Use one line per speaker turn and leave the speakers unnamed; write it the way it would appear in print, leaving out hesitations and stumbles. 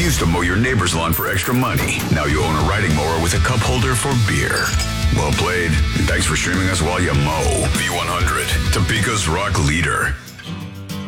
used to mow your neighbor's lawn for extra money. Now you own a riding mower with a cup holder for beer. Well played. And thanks for streaming us while you mow. V100, Topeka's rock leader.